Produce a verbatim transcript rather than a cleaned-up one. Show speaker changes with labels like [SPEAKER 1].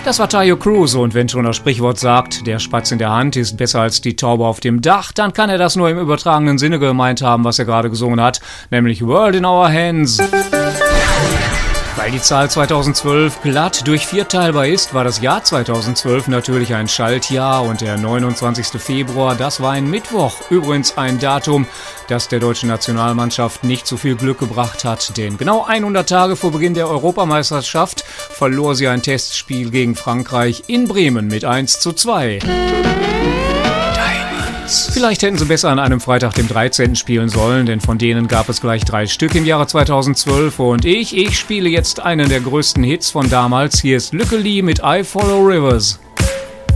[SPEAKER 1] Das war Taio Cruz und wenn schon das Sprichwort sagt, der Spatz in der Hand ist besser als die Taube auf dem Dach, dann kann er das nur im übertragenen Sinne gemeint haben, was er gerade gesungen hat, nämlich World in Our Hands. Weil die Zahl zweitausendzwölf glatt durch vier teilbar ist, war das Jahr zweitausendzwölf natürlich ein Schaltjahr und der neunundzwanzigster Februar, das war ein Mittwoch. Übrigens ein Datum, das der deutschen Nationalmannschaft nicht so viel Glück gebracht hat, denn genau hundert Tage vor Beginn der Europameisterschaft verlor sie ein Testspiel gegen Frankreich in Bremen mit eins zu zwei. Vielleicht hätten sie besser an einem Freitag, dem dreizehnten spielen sollen, denn von denen gab es gleich drei Stück im Jahre zweitausendzwölf und ich, ich spiele jetzt einen der größten Hits von damals. Hier ist Lücke Lee mit I Follow Rivers.